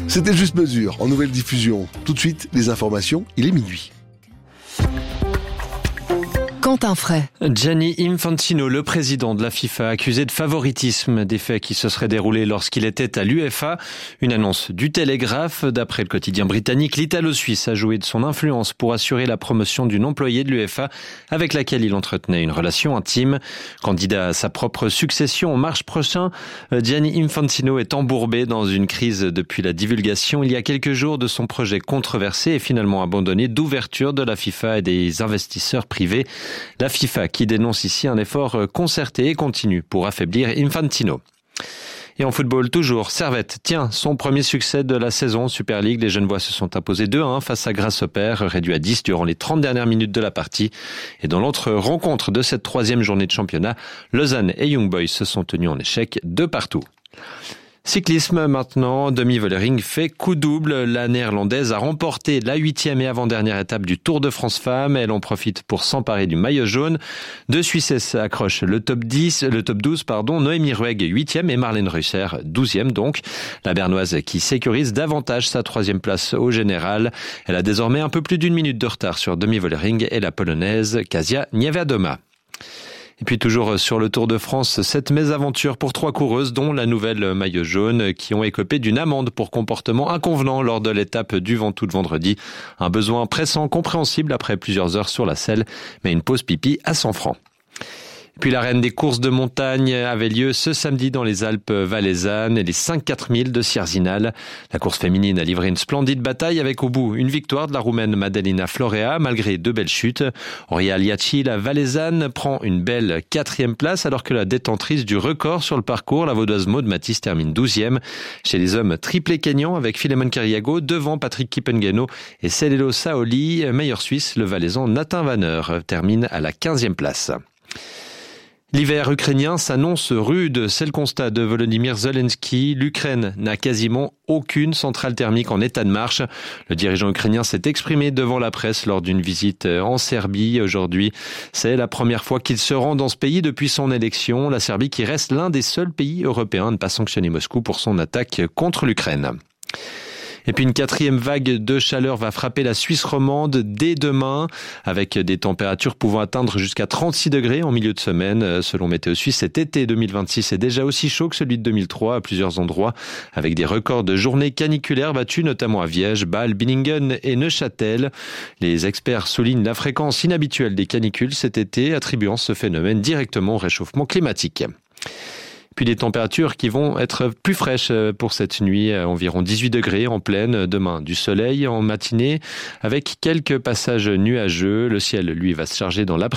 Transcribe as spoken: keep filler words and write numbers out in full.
C'était Juste Mesure, en nouvelle diffusion. Tout de suite, les informations, il est minuit. Quentin Fray. Gianni Infantino, le président de la FIFA, accusé de favoritisme des faits qui se seraient déroulés lorsqu'il était à l'U F A. Une annonce du Télégraphe. D'après le quotidien britannique, l'Italo-Suisse a joué de son influence pour assurer la promotion d'une employée de l'U F A avec laquelle il entretenait une relation intime. Candidat à sa propre succession en mars prochain, Gianni Infantino est embourbé dans une crise depuis la divulgation il y a quelques jours de son projet controversé et finalement abandonné d'ouverture de la FIFA et des investisseurs privés. La FIFA qui dénonce ici un effort concerté et continu pour affaiblir Infantino. Et en football toujours, Servette tient son premier succès de la saison Super League. Les Genevois se sont imposés deux à un face à Grasshopper, réduit à dix durant les trente dernières minutes de la partie. Et dans l'autre rencontre de cette troisième journée de championnat, Lausanne et Young Boys se sont tenus en échec de partout. Cyclisme maintenant, Demi-Vollering fait coup double. La néerlandaise a remporté la huitième et avant-dernière étape du Tour de France Femmes. Elle en profite pour s'emparer du maillot jaune. Deux Suissesses accrochent le top dix, le top douze, pardon. Noémie Rueg, huitième et Marlène Reusser, douzième donc. La Bernoise qui sécurise davantage sa troisième place au général. Elle a désormais un peu plus d'une minute de retard sur Demi-Vollering et la Polonaise Kasia Niewiadoma. Et puis toujours sur le Tour de France, cette mésaventure pour trois coureuses, dont la nouvelle maillot jaune, qui ont écopé d'une amende pour comportement inconvenant lors de l'étape du Ventoux de vendredi. Un besoin pressant, compréhensible après plusieurs heures sur la selle, mais une pause pipi à cent francs. Puis l'arène des courses de montagne avait lieu ce samedi dans les Alpes valaisannes et les cinq quatre mille de Sierzinal. La course féminine a livré une splendide bataille avec au bout une victoire de la Roumaine Madalina Florea malgré deux belles chutes. Auria Liachi, la valaisanne, prend une belle quatrième place alors que la détentrice du record sur le parcours, la vaudoise Maud Matisse, termine douzième. Chez les hommes, triplé kényan avec Philemon Keriago devant Patrick Kipengeno et Celelo Saoli. Meilleur Suisse, le valaisan Nathan Vanner termine à la quinzième place. L'hiver ukrainien s'annonce rude, c'est le constat de Volodymyr Zelensky. L'Ukraine n'a quasiment aucune centrale thermique en état de marche. Le dirigeant ukrainien s'est exprimé devant la presse lors d'une visite en Serbie aujourd'hui. C'est la première fois qu'il se rend dans ce pays depuis son élection. La Serbie qui reste l'un des seuls pays européens à ne pas sanctionner Moscou pour son attaque contre l'Ukraine. Et puis une quatrième vague de chaleur va frapper la Suisse romande dès demain, avec des températures pouvant atteindre jusqu'à trente-six degrés en milieu de semaine. Selon Météo Suisse, cet été deux mille vingt-six est déjà aussi chaud que celui de deux mille trois à plusieurs endroits, avec des records de journées caniculaires battus notamment à Viège, Bâle, Billingen et Neuchâtel. Les experts soulignent la fréquence inhabituelle des canicules cet été, attribuant ce phénomène directement au réchauffement climatique. Puis des températures qui vont être plus fraîches pour cette nuit, environ dix-huit degrés en pleine, demain du soleil en matinée avec quelques passages nuageux. Le ciel, lui, va se charger dans l'après-midi.